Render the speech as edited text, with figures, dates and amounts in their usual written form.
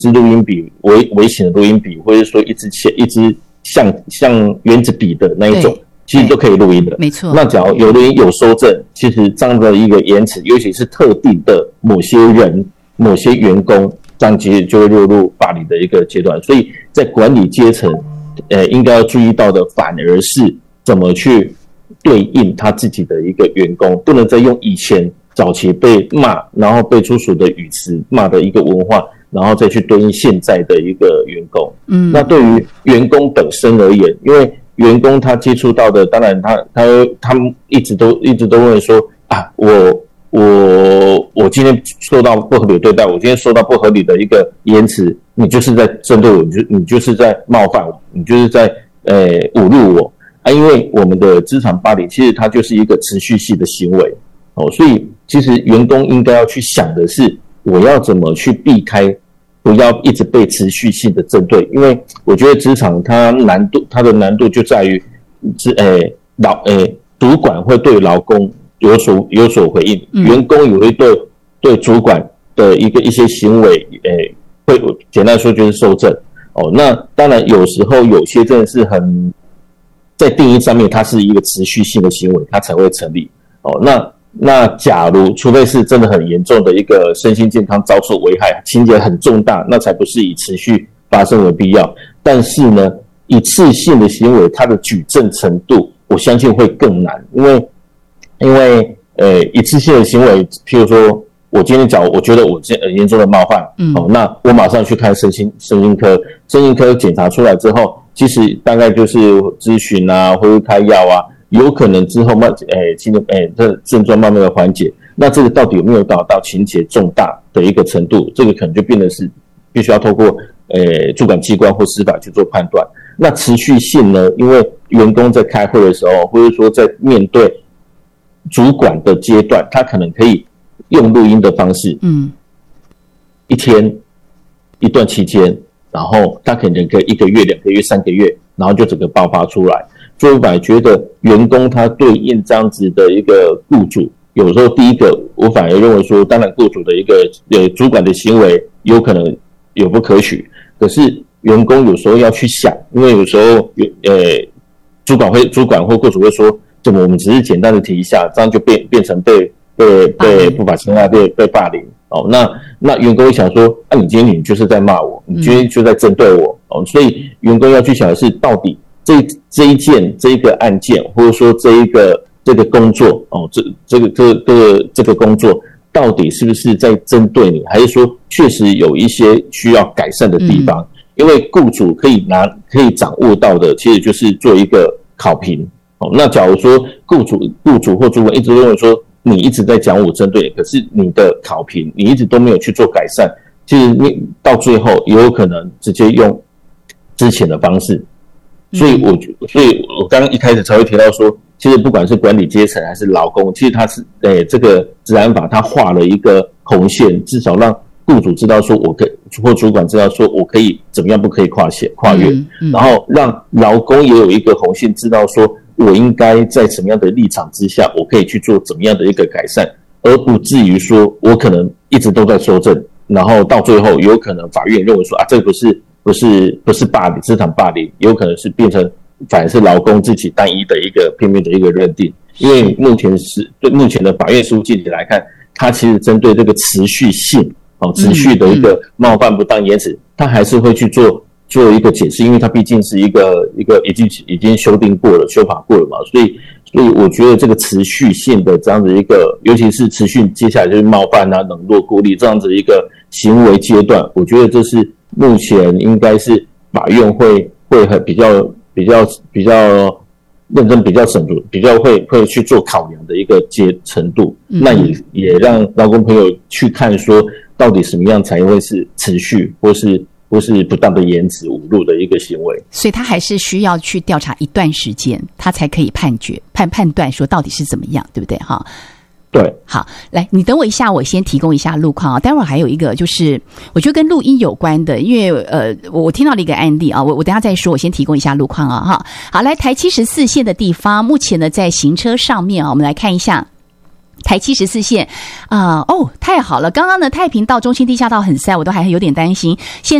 支录音笔微型的录音笔，或者说一支像原子笔的那一种，其实都可以录音的。 没错。 那假如有的人有收证，其实这样的一个言辞，尤其是特定的某些人、某些员工，这样其实就会落入霸凌的一个阶段。所以在管理阶层，应该要注意到的，反而是怎么去对应他自己的一个员工，不能再用以前早期被骂，然后被粗俗的语词骂的一个文化，然后再去对应现在的一个员工。那对于员工本身而言，因为员工他接触到的，当然他们一直都会说啊，我今天受到不合理的对待，我今天受到不合理的一个言辞，你就是在针对我，你就是在冒犯我，你就是在侮辱我啊！因为我们的职场霸凌其实它就是一个持续性的行为所以其实员工应该要去想的是，我要怎么去避开，不要一直被持续性的针对。因为我觉得职场它的难度就在于主管会对劳工有所回应，员工也会对主管的一些行为会简单说就是受正那当然有时候有些真的是很在定义上面它是一个持续性的行为，它才会成立那假如除非是真的很严重的一个身心健康遭受危害，情节很重大，那才不是以持续发生为必要。但是呢，一次性的行为它的举证程度我相信会更难，因为一次性的行为，譬如说我今天我觉得我严重的冒犯那我马上去看身心科检查出来之后，其实大概就是咨询啊，或者开药啊，有可能之后这症状慢慢的缓解。那这个到底有没有达到情节重大的一个程度，这个可能就变得是必须要透过主管机关或司法去做判断。那持续性呢，因为员工在开会的时候，或者说在面对主管的阶段，他可能可以用录音的方式一天一段期间，然后他可能可以1个月、2个月、3个月，然后就整个爆发出来。所以我本来觉得员工他对应这样子的一个雇主，有时候第一个我反而认为说，当然雇主的一个主管的行为有可能有不可取，可是员工有时候要去想，因为有时候主管或雇主会说，怎么我们只是简单的提一下，这样就变成被不法侵害被霸凌那员工会想说你今天你就是在骂我，你今天就在针对我所以员工要去想的是，到底这一个案件，或者说这个工作这个工作到底是不是在针对你，还是说确实有一些需要改善的地方因为雇主可以掌握到的其实就是做一个考评那假如说雇主或主管一直认为说你一直在讲我针对你，可是你的考评你一直都没有去做改善，其实你到最后也有可能直接用之前的方式所以我刚刚一开始才会提到说，其实不管是管理阶层还是劳工，其实它是这个治安法它画了一个红线，至少让雇主知道说或主管知道说我可以怎么样不可以跨越然后让劳工也有一个红线，知道说我应该在什么样的立场之下我可以去做怎么样的一个改善，而不至于说我可能一直都在修正，然后到最后有可能法院认为说这个不是霸凌，职场霸凌，有可能是变成反而是劳工自己单一的一个片面的一个认定。因为目前的法院事务见解来看，它其实针对这个持续性持续的一个冒犯不当言辞，它还是会去做一个解释，因为它毕竟是一个已经修法过了嘛，所以我觉得这个持续性的这样的一个，尤其是持续接下来就是冒犯啊、冷落、孤立这样子的一个行为阶段，我觉得这是目前应该是法院会很比较认真、比较审读、比较会去做考量的一个程度。那也让劳工朋友去看说，到底什么样才会是持续或是不当的言辞侮辱的一个行为。 所以他还是需要去调查一段时间，他才可以判断说到底是怎么样，对不对哈？ 对， 好，来，你等我一下，我先提供一下路况啊。待会儿还有一个就是我觉得跟录音有关的，因为我听到了一个案例啊，我等一下再说，我先提供一下路况啊哈。好，来台74线的地方，目前呢在行车上面啊，我们来看一下。 台74线太好了！刚刚的太平道、中清地下道很塞，我都还有点担心。现